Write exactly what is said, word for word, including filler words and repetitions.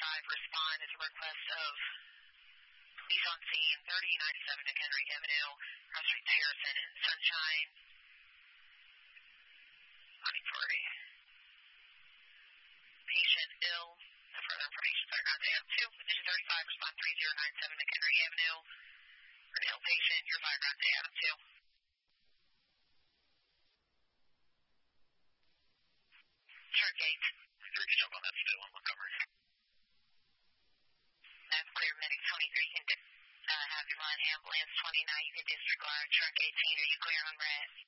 five respond as a request of police on scene, thirty ninety-seven McHenry Avenue, Cross Street Harrison and Sunshine. Running for a patient ill. For further information, Fireground A M two, Division thirty-five, respond three zero nine seven McHenry Avenue. For an ill patient, your Fireground A M two. Shark eight. three can jump on that still in Montgomery. That's clear, medic twenty-three can uh, have your line ambulance twenty-nine, you can disregard. Shark eighteen, are you clear on red?